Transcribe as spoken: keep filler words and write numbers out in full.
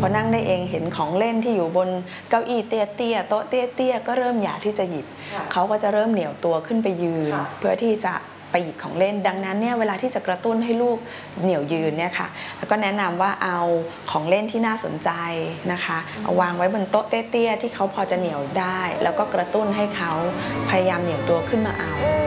พอนั่งได้เองเห็นของเล่นที่อยู่บนเก้าอี้เตี้ยๆโต๊ะเตี้ยๆก็เริ่มอยากที่จะหยิบเขาก็จะเริ่มเหนียวตัวขึ้นไปยืนเพื่อที่จะไปหยิบของเล่นดังนั้นเนี่ยเวลาที่จะกระตุ้นให้ลูกเหนี่ยวยืนเนี่ยค่ะแล้วก็แนะนำว่าเอาของเล่นที่น่าสนใจนะคะเอาวางไว้บนโต๊ะเตี้ยๆที่เขาพอจะเหนี่ยวได้แล้วก็กระตุ้นให้เขาพยายามเหนี่ยวตัวขึ้นมาเอา